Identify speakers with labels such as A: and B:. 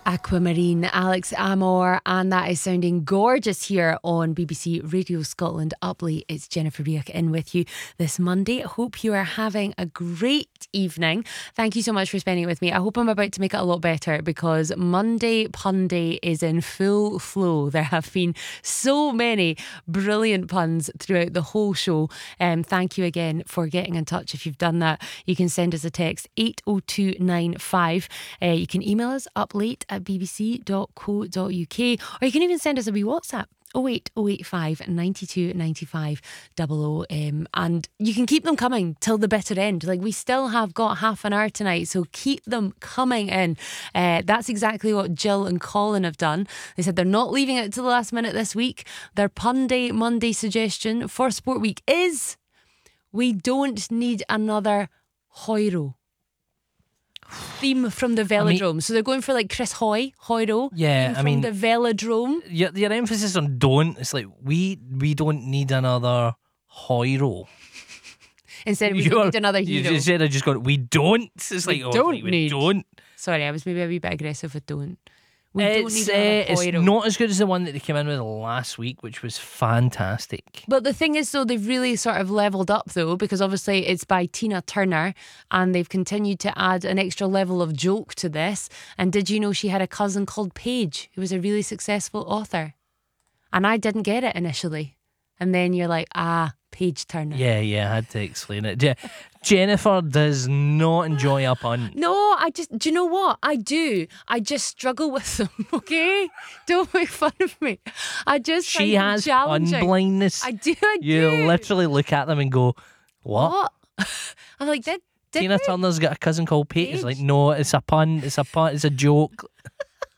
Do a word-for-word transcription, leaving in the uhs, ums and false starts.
A: Aquamarine, Alex Amor, and that is sounding gorgeous here on B B C Radio Scotland Up Late. It's Jennifer Beek in with you this Monday. I hope you are having a great evening. Thank you so much for spending it with me. I hope I'm about to make it a lot better because Monday Pun Day is in full flow. There have been so many brilliant puns throughout the whole show. Um, thank you again for getting in touch. If you've done that, you can send us a text eight oh two nine five. Uh, you can email us uplate at b b c dot co dot u k, or you can even send us a wee WhatsApp oh eight oh eight five nine two nine five double oh, um, and you can keep them coming till the bitter end. Like, we still have got half an hour tonight, so keep them coming in. Uh, that's exactly what Jill and Colin have done. They said they're not leaving it to the last minute this week. Their Pun Day Monday suggestion for Sport Week is: we don't need another Hoiro. Theme from the Velodrome. I mean, so they're going for like Chris Hoy, Hoiro.
B: Yeah, I mean,
A: the Velodrome.
B: Your, your emphasis on don't, it's like we we don't need another Hoiro.
A: Instead, we don't need another hero.
B: You said I just got we don't. It's
A: we
B: like,
A: don't
B: oh, like, we
A: need.
B: don't.
A: Sorry, I was maybe a wee bit aggressive with don't. We
B: It's,
A: don't need
B: uh, it's not as good as the one that they came in with last week, which was fantastic.
A: But the thing is, though, they've really sort of levelled up, though, because obviously it's by Tina Turner, and they've continued to add an extra level of joke to this. And did you know she had a cousin called Paige, who was a really successful author? And I didn't get it initially. And then you're like, ah, Paige Turner.
B: Yeah, yeah, I had to explain it. Je- Jennifer does not enjoy a pun.
A: No, I just, do you know what? I do. I just struggle with them, okay? Don't make fun of me. I just
B: She
A: find
B: has
A: them challenging.
B: pun blindness.
A: I do, I
B: you
A: do.
B: literally look at them and go, what?
A: What? I'm like, did, did
B: Tina
A: we?
B: Turner's got a cousin called Paige. It's
A: Paige?
B: like, no, it's a pun, it's a pun, it's a joke.